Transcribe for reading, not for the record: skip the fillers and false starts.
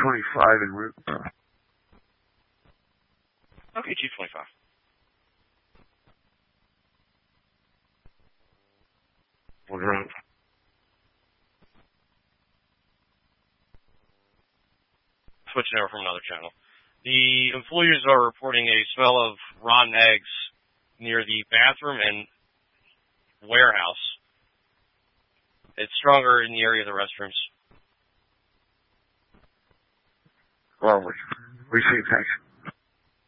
225 en route. Okay, 225. What's wrong? Switching over from another channel. The employees are reporting a smell of rotten eggs near the bathroom and warehouse. It's stronger in the area of the restrooms. Well, we see, thanks.